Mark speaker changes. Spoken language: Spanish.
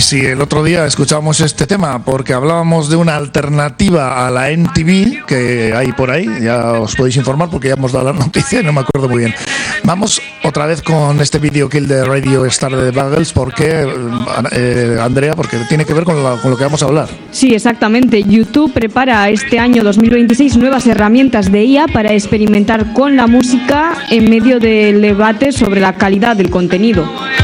Speaker 1: si el otro día escuchábamos este tema porque hablábamos de una alternativa a la MTV que hay por ahí, ya os podéis informar porque ya hemos dado la noticia y no me acuerdo muy bien. Vamos otra vez con este video kill de Radio Star de The Buggles porque, Andrea, porque tiene que ver con lo que vamos a hablar.
Speaker 2: Sí, exactamente. YouTube prepara este año 2026 nuevas herramientas de IA para experimentar con la música en medio del debate sobre la calidad del contenido.